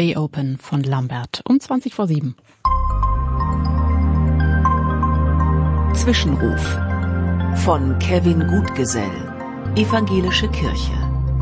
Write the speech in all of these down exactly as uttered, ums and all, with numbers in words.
They Open von Lambert um zwanzig vor sieben. Zwischenruf von Kevin Gutgesell, Evangelische Kirche.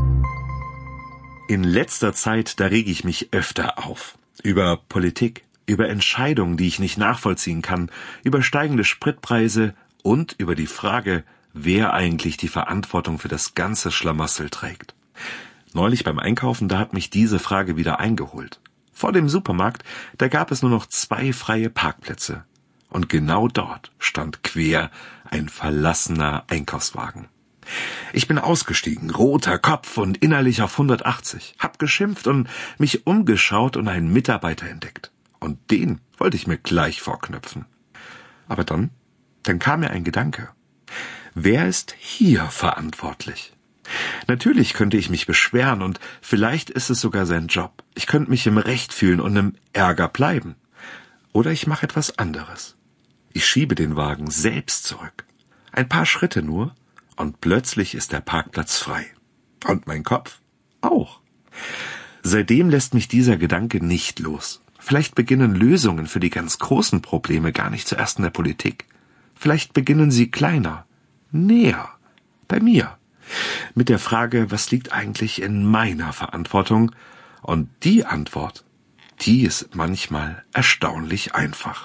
In letzter Zeit, da rege ich mich öfter auf. Über Politik, über Entscheidungen, die ich nicht nachvollziehen kann, über steigende Spritpreise und über die Frage, wer eigentlich die Verantwortung für das ganze Schlamassel trägt. Neulich beim Einkaufen, da hat mich diese Frage wieder eingeholt. Vor dem Supermarkt, da gab es nur noch zwei freie Parkplätze. Und genau dort stand quer ein verlassener Einkaufswagen. Ich bin ausgestiegen, roter Kopf und innerlich auf hundertachtzig, hab geschimpft und mich umgeschaut und einen Mitarbeiter entdeckt. Und den wollte ich mir gleich vorknöpfen. Aber dann, dann kam mir ein Gedanke. Wer ist hier verantwortlich? Natürlich könnte ich mich beschweren und vielleicht ist es sogar sein Job. Ich könnte mich im Recht fühlen und im Ärger bleiben. Oder ich mache etwas anderes. Ich schiebe den Wagen selbst zurück. Ein paar Schritte nur und plötzlich ist der Parkplatz frei. Und mein Kopf auch. Seitdem lässt mich dieser Gedanke nicht los. Vielleicht beginnen Lösungen für die ganz großen Probleme gar nicht zuerst in der Politik. Vielleicht beginnen sie kleiner. Näher, bei mir, mit der Frage, was liegt eigentlich in meiner Verantwortung? Und die Antwort, die ist manchmal erstaunlich einfach.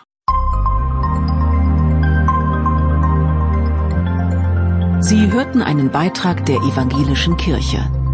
Sie hörten einen Beitrag der Evangelischen Kirche.